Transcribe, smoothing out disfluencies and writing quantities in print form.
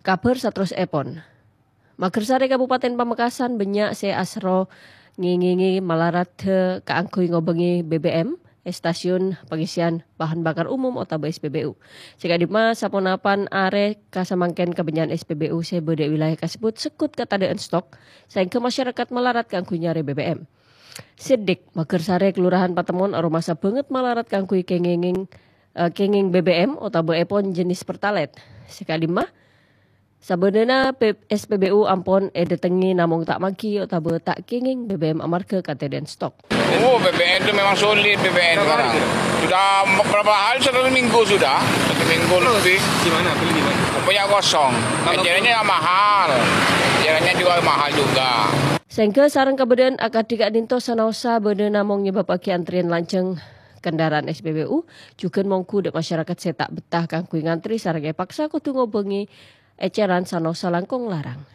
Kabar satrus epon. Magersari Kabupaten Pamekasan benyak se asro ngingingi malarat keangkui ngobengi BBM stasiun pengisian bahan bakar umum atau SPBU. Jika dima saponapan are kasamangken kebenyan SPBU sebede wilayah kasebut sekut katadaan stok sehingga masyarakat malarat keangkui nyari BBM. Sidik Magersari Kelurahan Patemon aromasa banget malarat keangkui kenging BBM atau epon jenis pertalet. Sekali mah sabeneuna SPBU ampon detengi namung tak magi atau tak kenging BBM amarga kateden stok. Oh, BBM itu memang sulit BBM sekarang. Sudah berapa hari, 1 minggu sudah. 1 minggu lebih. Gimana? Beli di mana? Punya kosong. Jalannya mahal. Jalannya juga mahal juga. Sehingga sarang kebetulan akad dikadinto sanosa beneuna namung nyebabake antrian lanceng kendaraan SPBU juga mongku dek masyarakat setak betah kangkui ngantri sareng paksa kudu ngobengi eceran sanosa langkung larang.